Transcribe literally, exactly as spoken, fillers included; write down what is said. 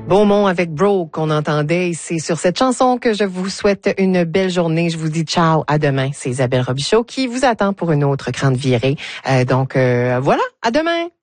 Beaumont avec Bro qu'on entendait. C'est sur cette chanson que je vous souhaite une belle journée. Je vous dis ciao, à demain. C'est Isabelle Robichaud qui vous attend pour une autre grande virée. Euh, donc euh, voilà, à demain.